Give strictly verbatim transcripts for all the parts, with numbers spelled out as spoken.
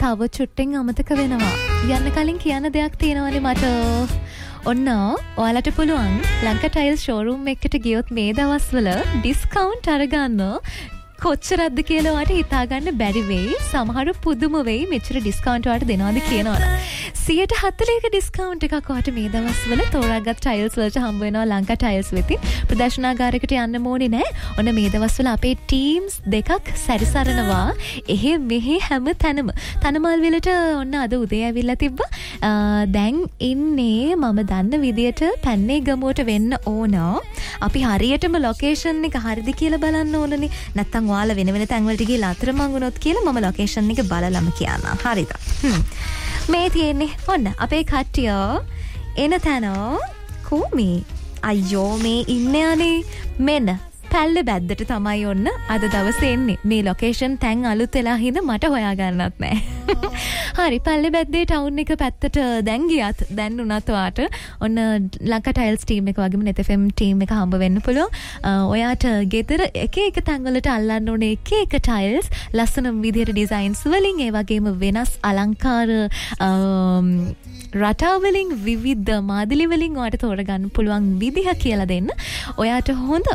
තව චුට්ටෙන් අමතක වෙනවා. යන්න කලින් කියන්න දෙයක් තියෙනවනේ මට. ඔන්න ඔයාලට පුළුවන් ලංකා ටයිල් ෂෝරූම් එකකට ගියොත් මේ දවස්වල ඩිස්කවුන්ට් අරගන්න කොච්චරක්ද කියලා ඔයාලට හිතාගන්න බැරි වෙයි. සමහර පුදුම වෙයි මෙච්චර ඩිස්කවුන්ට් ඔයාලට දෙනවද කියනවනේ. සියයට හතළිහක ඩිස්කවුන්ට් එකක් ඔයාලට මේ දවස්වල තෝරාගත් ටයිල්ස් වලට හම්බ වෙනවා ලංකා ටයිල්ස් වෙතින්. ප්‍රදර්ශනාගාරයකට යන්න ඕනේ නැහැ. ඔන්න මේ දවස්වල අපේ ටීම්ස් දෙකක් සැරිසරනවා. එහෙ මෙහෙ හැම තැනම. තනමල් විලට ඔන්න අද උදේ ඇවිල්ලා තිබ්බා. දැන් ඉන්නේ මම දන්න විදියට පැන්නේ ගමුවට වෙන්න ඕන. අපි හරියටම ලොකේෂන් එක හරිද කියලා බලන්න ඕනනේ. නැත්තම් ඔයාලා වෙන වෙන තැන් වලට ගිහලා අතරමං වුණොත් කියලා මම ලොකේෂන් එක බලලම කියන්නම්. හරිද? මේ තියෙන්නේ ඔන්න අපේ කට්ටිය එන තැන කොමි. අයියෝ මේ ඉන්නේ අනේ මෙන්න පැල්ල බැද්දට තමයි ඔන්න අද දවසේ එන්නේ. මේ ලොකේෂන් තැන් අලුත් වෙලා හින්දා මට හොයාගන්නත් නැහැ. හරි පැල්ල බැද්දේ ටවුන් එක පැත්තට දැන් ගියත් දැන් උනත් ඔයාට ඔන්න ලංකා ටයිල්ස් ටීම් එක වගේම net F M ටීම් එක හම්බ වෙන්න පුළුවන්. ඔයාට ගෙදර එක එක තැන් වලට අල්ලන්න ඕනේ එක එක ටයිල්ස් ලස්සන විදිහට ඩිසයින්ස් වලින් ඒ වගේම වෙනස් අලංකාර රටා වලින් විවිධ මාදිලි වලින් ඔයාට තෝරගන්න පුළුවන් විදිහ කියලා දෙන්න. ඔයාට හොඳ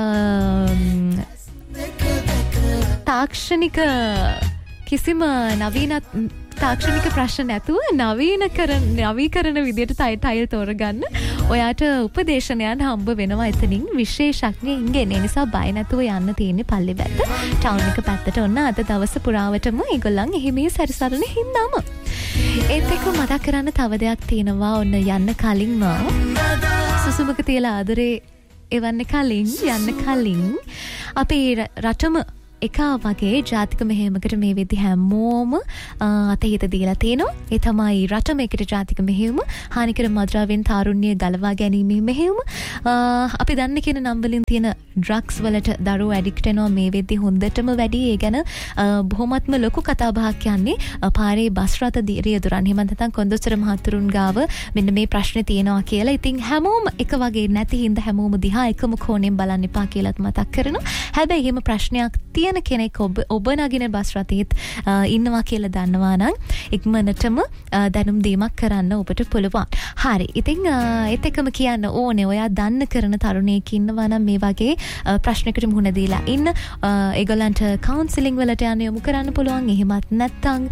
තාක්ෂණික කිසිම නවීන තාක්ෂණික ප්‍රශ්න නැතුව නවීනකරන නවීකරණ විදියට ටයිල් තෝරගන්න ඔයාට උපදේශනයන් හම්බ වෙනවා එතනින් විශේෂඥයින්ගෙන්. ඒ නිසා බය නැතුව යන්න තියෙන්නේ පල්ලිබැද්ද ටවුන් එක පැත්තට. ඔන්න අද දවස පුරාවටම ඒගොල්ලන් එහි මේ සැරිසරන හින්දාම ඒත් එක්ක මතක් කරන්න තව දෙයක් තියෙනවා. ඔන්න යන්න කලින්ම සුසුමක තියලා ආදරේ එවන්න කලින් යන්න කලින් අපේ රටම එක වගේ ජාතික මෙහෙයුමකට මේ වෙද්දි හැමෝම අතහිත දීලා තියෙනවා. ඒ තමයි රටම එකට ජාතික මෙහෙයුම හානිකර මද්‍රව්‍යෙන් තාරුණ්‍ය ගලවා ගැනීමේ මෙහෙයුම. අපි දන්න කියන නම් වලින් තියෙන ඩ්‍රග්ස් වලට දරුවෝ ඇඩික්ට් වෙනවා මේ වෙද්දි හොඳටම වැඩි. ඒ ගැන බොහොමත්ම ලොකු කතා බහක් යන්නේ පාරේ බස් රථ රියදුරන් එහෙම නැත්නම් කොන්දොස්තර මහතුරුන් ගාව මෙන්න මේ ප්‍රශ්නේ තියෙනවා කියලා. ඉතින් හැමෝම එක වගේ නැති හින්දා හැමෝම දිහා එකම කෝණයෙන් බලන්න එපා කියලාත් මතක් කරනවා. හැබැයි එහෙම ප්‍රශ්නයක් තියෙන කෙනෙක් ඔබ ඔබ නගින බස් රථයේත් ඉන්නවා කියලා දන්නවා නම් ඉක්මනටම දැනුම් දීමක් කරන්න ඔබට පුළුවන්. හරි. ඉතින් ඒත් එකම කියන්න ඕනේ ඔයා දන්න කරන තරුණයෙක් ඉන්නවා නම් මේ වගේ ප්‍රශ්නයකට මුහුණ දීලා ඉන්න ඒගොල්ලන්ට කවුන්සලින් වලට යන්න යොමු කරන්න පුළුවන්. එහෙමත් නැත්නම්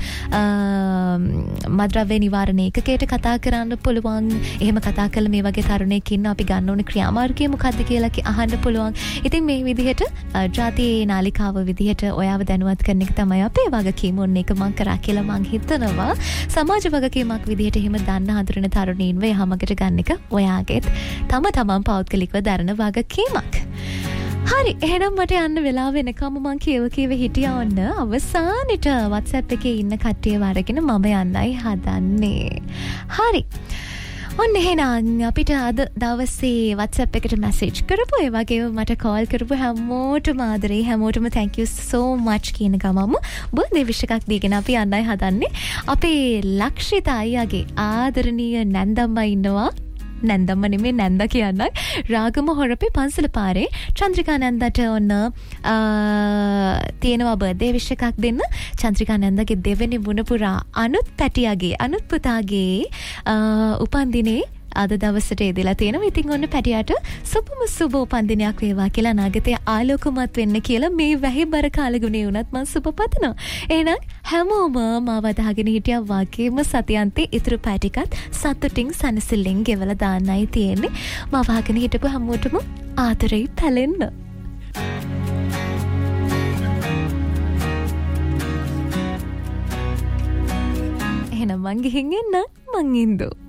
මද්‍රව්‍ය නිවාරණ ඒකකයට කතා කරන්න පුළුවන්. එහෙම කතා කළා මේ වගේ තරුණයෙක් ඉන්න අපි ගන්න ඕනේ ක්‍රියාමාර්ගය මොකක්ද කියලා අහන්න පුළුවන්. ඉතින් මේ විදිහට ජාතියේ නාලිකාව විදිහට ඔයාව දැනුවත් කරන එක තමයි අපේ වගකීම. ඔන්න එක මං කරා කියලා මං හිතනවා. සමාජ වගකීමක් විදිහට එහෙම දන්න හඳුරන තරුණීන්ව යහමකට ගන්න එක ඔයාගේත් තම තමන් පෞද්ගලිකව දරන වගකීමක්. හරි එහෙනම් මට යන්න වෙලාව වෙනකම් මං කියව කියව හිටියා. ඔන්න අවසානෙට WhatsApp එකේ ඉන්න කට්ටිය වරගෙන මම යන්නයි හදන්නේ. හරි ඔන්න එහෙනම් අපිට අද දවසේ WhatsApp එකට මැසේජ් කරපු ඒ වගේම මට කෝල් කරපු හැමෝටම ආදරේ හැමෝටම thank you so much කියන ගමම බර්ත්ඩේ විශ් එකක් දීගෙන අපි යන්නයි හදන්නේ. අපේ ලක්ෂිත අයියාගේ ආදරණීය නැන්දම්මා ඉන්නවා. නැන්දම්ම නෙමෙයි නැන්දා කියන්නයි. රාගම හොරපේ පන්සල පාරේ චන්ද්‍රිකා නැන්දාට ඔන්න තියෙනවා බර්ත්ඩේ විශ් එකක් දෙන්න. චන්ද්‍රිකා නැන්දාගේ දෙවෙනි මුණපුරා අනුත් පැටියාගේ අනුත් පුතාගේ උපන්දිනේ අද දවසට එදලා තියෙනවා. ඉතින් ඔන්න පැටියාට සුබම සුබ උපන්දිනයක් වේවා කියලා අනාගතයේ ආලෝකමත් වෙන්න කියලා මේ වැහිබර කාලගුණේ වුණත් මම සුබ පතනවා. එහෙනම් හැමෝම මාව අදහගෙන හිටියා වගේම සතියන්තේ ඉතුරු පැටිකත් සතුටින් සනසිල්ලෙන් ගෙවලා දාන්නයි තියෙන්නේ. මාව අහගෙන හිටපු හැමෝටම ආදරේ පැලෙන්න. එහෙනම් මං ගිහින් එන්න මං ඉන්දෝ.